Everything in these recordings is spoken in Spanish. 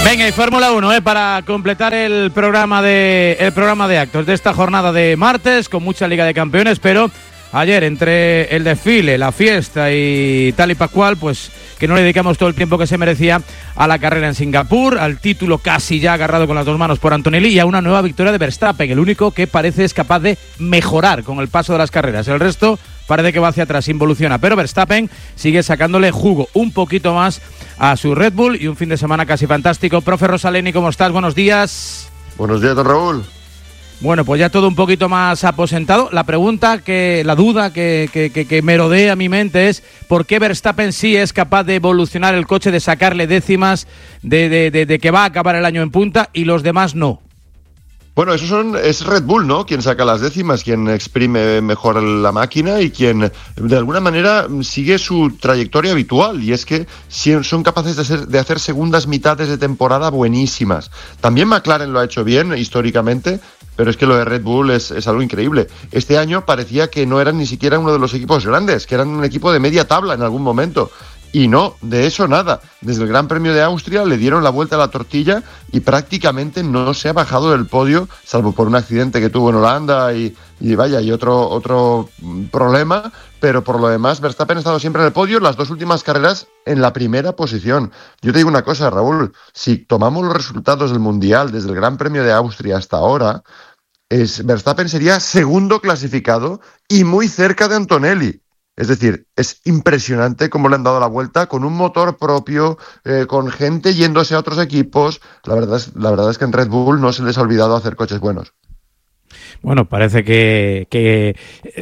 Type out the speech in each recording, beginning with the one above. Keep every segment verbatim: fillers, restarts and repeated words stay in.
Venga, y Fórmula uno, ¿eh? Para completar el programa de el programa de actos de esta jornada de martes, con mucha Liga de Campeones, pero ayer, entre el desfile, la fiesta y tal y pascual, pues que no le dedicamos todo el tiempo que se merecía a la carrera en Singapur, al título casi ya agarrado con las dos manos por Antonelli y a una nueva victoria de Verstappen, el único que parece es capaz de mejorar con el paso de las carreras. El resto parece que va hacia atrás, involuciona, pero Verstappen sigue sacándole jugo un poquito más a su Red Bull y un fin de semana casi fantástico. Profe Rosaleni, ¿cómo estás? Buenos días. Buenos días, don Raúl. Bueno, pues ya todo un poquito más aposentado. La pregunta, que la duda que, que, que, que merodea mi mente es ¿por qué Verstappen sí es capaz de evolucionar el coche, de sacarle décimas, de, de, de, de que va a acabar el año en punta y los demás no? Bueno, eso son, es Red Bull, ¿no? Quien saca las décimas, quien exprime mejor la máquina y quien, de alguna manera, sigue su trayectoria habitual. Y es que son capaces de hacer, de hacer segundas mitades de temporada buenísimas. También McLaren lo ha hecho bien, históricamente, pero es que lo de Red Bull es, es algo increíble. Este año parecía que no eran ni siquiera uno de los equipos grandes, que eran un equipo de media tabla en algún momento. Y no, de eso nada. Desde el Gran Premio de Austria le dieron la vuelta a la tortilla y prácticamente no se ha bajado del podio, salvo por un accidente que tuvo en Holanda y, y vaya, y otro, otro problema, pero por lo demás Verstappen ha estado siempre en el podio, las dos últimas carreras en la primera posición. Yo te digo una cosa, Raúl, si tomamos los resultados del Mundial desde el Gran Premio de Austria hasta ahora, es, Verstappen sería segundo clasificado y muy cerca de Antonelli. Es decir, es impresionante cómo le han dado la vuelta con un motor propio, eh, con gente yéndose a otros equipos. La verdad es, la verdad es que en Red Bull no se les ha olvidado hacer coches buenos. Bueno, parece que que,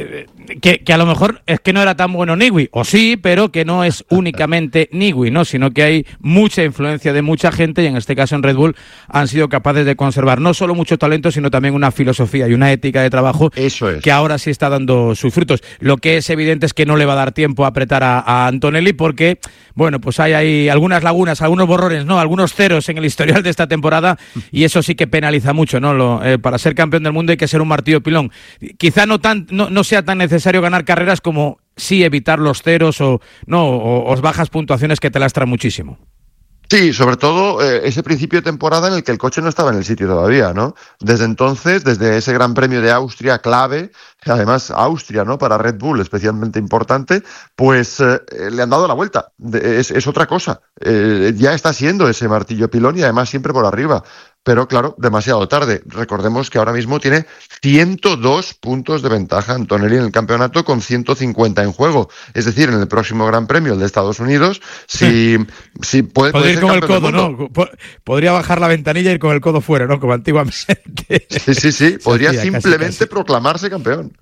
que que a lo mejor es que no era tan bueno Newey, o sí, pero que no es únicamente Newey, ¿no? Sino que hay mucha influencia de mucha gente y en este caso en Red Bull han sido capaces de conservar no solo mucho talento, sino también una filosofía y una ética de trabajo. Eso es. Que ahora sí está dando sus frutos. Lo que es evidente es que no le va a dar tiempo a apretar a, a Antonelli porque, bueno, pues hay ahí algunas lagunas, algunos borrones, ¿no? Algunos ceros en el historial de esta temporada y eso sí que penaliza mucho, ¿no? Lo, eh, para ser campeón del mundo hay que ser un martillo pilón. Quizá no tan no, no sea tan necesario ganar carreras como sí evitar los ceros o no o, o bajas puntuaciones que te lastran muchísimo. Sí, sobre todo eh, ese principio de temporada en el que el coche no estaba en el sitio todavía, ¿no? Desde entonces, desde ese Gran Premio de Austria clave, además Austria, ¿no? Para Red Bull especialmente importante, pues eh, le han dado la vuelta. De, es, es otra cosa. Eh, ya está siendo ese martillo pilón y además siempre por arriba. Pero claro, demasiado tarde. Recordemos que ahora mismo tiene ciento dos puntos de ventaja Antonelli en el campeonato con ciento cincuenta en juego. Es decir, en el próximo Gran Premio, el de Estados Unidos, si, si puede, puede ir con el codo, ¿no? Podría bajar la ventanilla y ir con el codo fuera, ¿no? Como antiguamente. Sí, sí, sí. Podría Hacía, simplemente casi, casi. proclamarse campeón.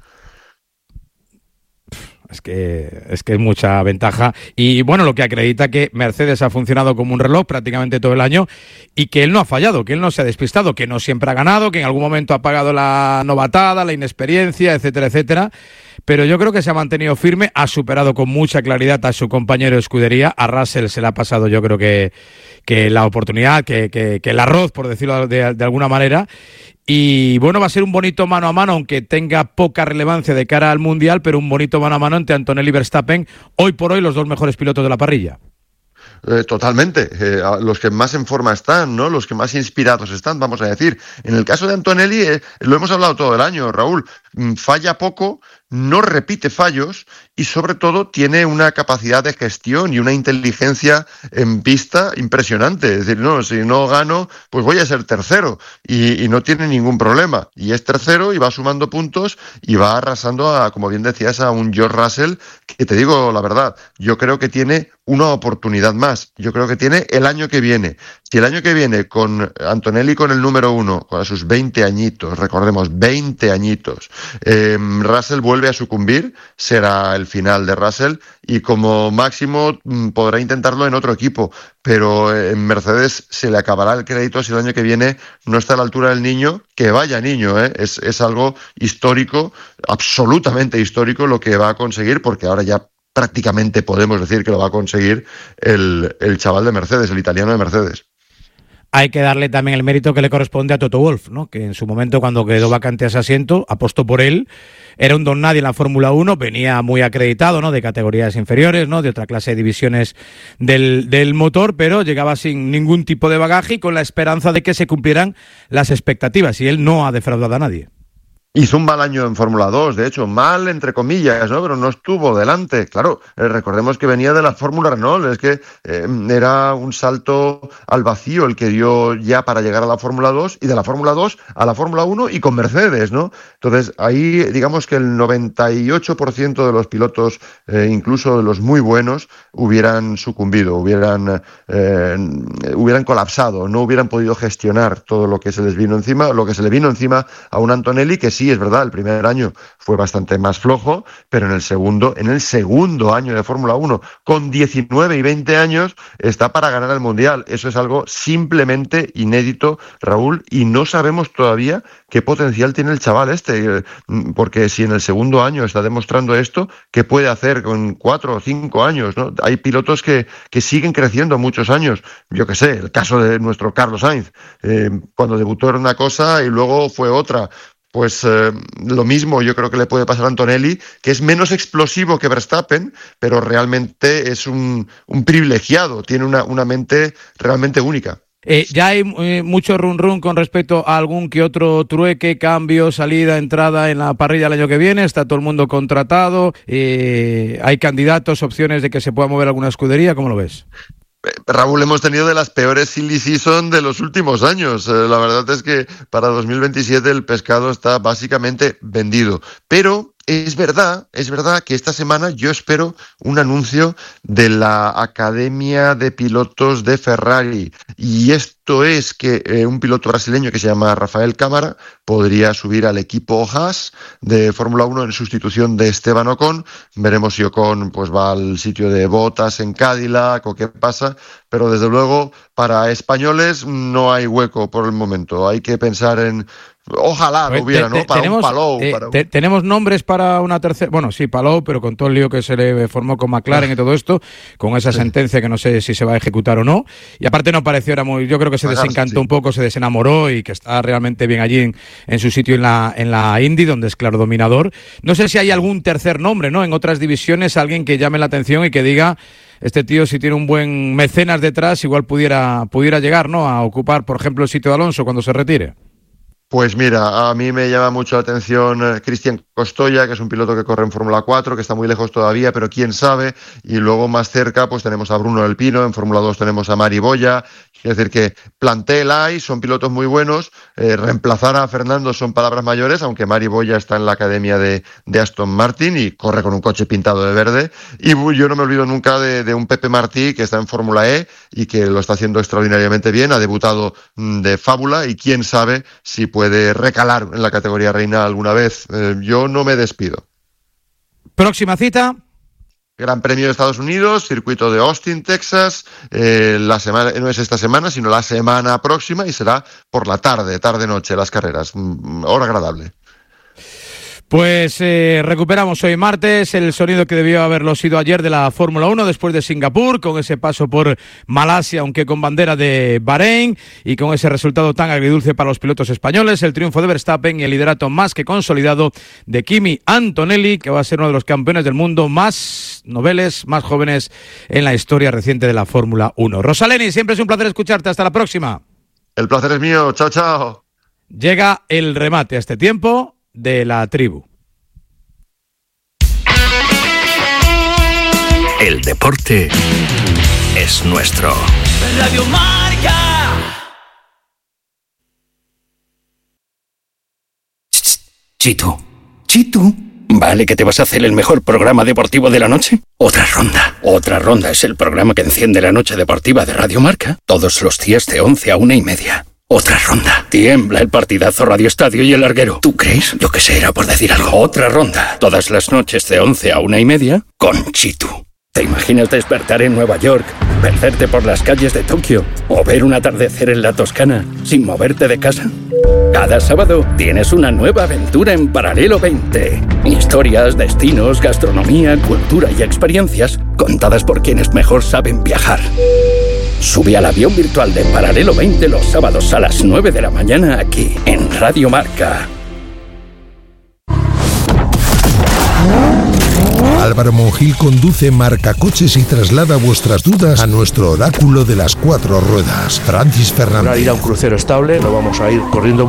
Es que, es que es mucha ventaja y bueno, lo que acredita que Mercedes ha funcionado como un reloj prácticamente todo el año y que él no ha fallado, que él no se ha despistado, que no siempre ha ganado, que en algún momento ha pagado la novatada, la inexperiencia, etcétera, etcétera, pero yo creo que se ha mantenido firme, ha superado con mucha claridad a su compañero de escudería, a Russell se le ha pasado yo creo que, que la oportunidad, que, que, que el arroz, por decirlo de, de alguna manera. Y bueno, va a ser un bonito mano a mano, aunque tenga poca relevancia de cara al Mundial, pero un bonito mano a mano entre Antonelli y Verstappen, hoy por hoy los dos mejores pilotos de la parrilla. Eh, totalmente, eh, los que más en forma están, ¿no? Los que más inspirados están, vamos a decir. En el caso de Antonelli, eh, lo hemos hablado todo el año, Raúl, falla poco, no repite fallos y sobre todo tiene una capacidad de gestión y una inteligencia en pista impresionante. Es decir, no, si no gano, pues voy a ser tercero y, y no tiene ningún problema. Y es tercero y va sumando puntos y va arrasando a, como bien decías, a un George Russell que te digo la verdad, yo creo que tiene una oportunidad más. Yo creo que tiene el año que viene. Si el año que viene con Antonelli con el número uno, con sus veinte añitos, recordemos, veinte añitos, eh, Russell vuelve a sucumbir, será el final de Russell y como máximo podrá intentarlo en otro equipo, pero en Mercedes se le acabará el crédito si el año que viene no está a la altura del niño, que vaya niño, ¿eh? es, es algo histórico, absolutamente histórico lo que va a conseguir, porque ahora ya prácticamente podemos decir que lo va a conseguir el, el chaval de Mercedes, el italiano de Mercedes. hay que darle también el mérito que le corresponde a Toto Wolff, ¿no? Que en su momento, cuando quedó vacante ese asiento, apostó por él. Era un don nadie en la Fórmula uno, venía muy acreditado, ¿no? De categorías inferiores, ¿no? De otra clase de divisiones del, del motor, pero llegaba sin ningún tipo de bagaje y con la esperanza de que se cumplieran las expectativas. Y él no ha defraudado a nadie. Hizo un mal año en Fórmula dos, de hecho, mal entre comillas, ¿no? Pero no estuvo delante. Claro, eh, recordemos que venía de la Fórmula Renault, es que eh, era un salto al vacío el que dio ya para llegar a la Fórmula dos y de la Fórmula dos a la Fórmula uno y con Mercedes, ¿no? Entonces, ahí digamos que el noventa y ocho por ciento de los pilotos, eh, incluso de los muy buenos, hubieran sucumbido, hubieran, eh, hubieran colapsado, no hubieran podido gestionar todo lo que se les vino encima, lo que se le vino encima a un Antonelli que sí, es verdad, el primer año fue bastante más flojo, pero en el segundo, en el segundo año de Fórmula uno, con diecinueve y veinte años, está para ganar el Mundial. Eso es algo simplemente inédito, Raúl, y no sabemos todavía qué potencial tiene el chaval este, porque si en el segundo año está demostrando esto, ¿qué puede hacer con cuatro o cinco años, ¿no? Hay pilotos que, que siguen creciendo muchos años. Yo qué sé, el caso de nuestro Carlos Sainz, eh, cuando debutó era una cosa y luego fue otra. Pues eh, lo mismo yo creo que le puede pasar a Antonelli, que es menos explosivo que Verstappen, pero realmente es un, un privilegiado, tiene una, una mente realmente única. Eh, ya hay eh, mucho run run con respecto a algún que otro trueque, cambio, salida, entrada en la parrilla el año que viene. Está todo el mundo contratado, eh, hay candidatos, opciones de que se pueda mover alguna escudería. ¿Cómo lo ves? Raúl, hemos tenido de las peores silly season de los últimos años. Eh, la verdad es que para dos mil veintisiete el pescado está básicamente vendido. Pero es verdad, es verdad que esta semana yo espero un anuncio de la Academia de Pilotos de Ferrari. Y esto es que eh, un piloto brasileño que se llama Rafael Cámara podría subir al equipo Haas de Fórmula uno en sustitución de Esteban Ocon. Veremos si Ocon pues, va al sitio de Bottas en Cadillac o qué pasa. Pero desde luego para españoles no hay hueco por el momento. Hay que pensar en... Ojalá lo hubiera, ¿no? Para tenemos, un Palou. Eh, para un... te, tenemos nombres para una tercera... Bueno, sí, Palou, pero con todo el lío que se le formó con McLaren y todo esto, con esa sí. sentencia que no sé si se va a ejecutar o no. Y aparte no pareció, era muy... Yo creo que se Pagar, desencantó sí. un poco, se desenamoró y que está realmente bien allí en, en su sitio en la, en la Indy, donde es claro dominador. No sé si hay algún tercer nombre, ¿no? En otras divisiones, alguien que llame la atención y que diga... Este tío, si tiene un buen mecenas detrás, igual pudiera, pudiera llegar, ¿no? A ocupar, por ejemplo, el sitio de Alonso cuando se retire. Pues mira, a mí me llama mucho la atención eh, Cristian Costoya, que es un piloto que corre en Fórmula cuatro, que está muy lejos todavía, pero quién sabe. Y luego más cerca pues tenemos a Bruno del Pino, en Fórmula dos tenemos a Mari Boya. Es decir, que plantel hay, son pilotos muy buenos. Eh, reemplazar a Fernando son palabras mayores, aunque Mari Boya está en la academia de, de Aston Martin y corre con un coche pintado de verde. Y yo no me olvido nunca de, de un Pepe Martí que está en Fórmula E y que lo está haciendo extraordinariamente bien. Ha debutado mm, de fábula y quién sabe si puede puede recalar en la categoría reina alguna vez. Eh, yo no me despido. Próxima cita. Gran Premio de Estados Unidos, circuito de Austin, Texas. Eh, la semana, no es esta semana, sino la semana próxima y será por la tarde, tarde-noche, las carreras. Mm, hora agradable. Pues eh, recuperamos hoy martes el sonido que debió haberlo sido ayer de la Fórmula uno después de Singapur, con ese paso por Malasia, aunque con bandera de Bahrein, y con ese resultado tan agridulce para los pilotos españoles, el triunfo de Verstappen y el liderato más que consolidado de Kimi Antonelli, que va a ser uno de los campeones del mundo más noveles, más jóvenes en la historia reciente de la Fórmula uno. Rosaleni, siempre es un placer escucharte, hasta la próxima. El placer es mío, chao, chao. Llega el remate a este tiempo de la tribu. El deporte es nuestro. Radio Marca. Chitu, Chitu. ¿Vale que te vas a hacer el mejor programa deportivo de la noche? Otra ronda. Otra ronda es el programa que enciende la noche deportiva de Radio Marca todos los días de once a una y media. Otra ronda. Tiembla el partidazo Radio Estadio y el larguero. ¿Tú crees? Yo que sé, era por decir algo. Otra ronda. Todas las noches de once a una y media con Chitu. ¿Te imaginas despertar en Nueva York, perderte por las calles de Tokio o ver un atardecer en la Toscana sin moverte de casa? Cada sábado tienes una nueva aventura en Paralelo veinte. Historias, destinos, gastronomía, cultura y experiencias contadas por quienes mejor saben viajar. Sube al avión virtual de Paralelo veinte los sábados a las nueve de la mañana aquí, en Radio Marca. Álvaro Monjil conduce Marcacoches y traslada vuestras dudas a nuestro oráculo de las cuatro ruedas. Francis Fernández. Para ir a un crucero estable, no vamos a ir corriendo